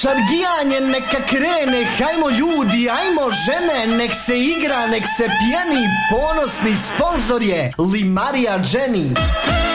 Šargijanje neka krene, hajmo ljudi, ajmo žene, nek se igra, nek se pjeni, ponosni sponzor je Limarija Jenny.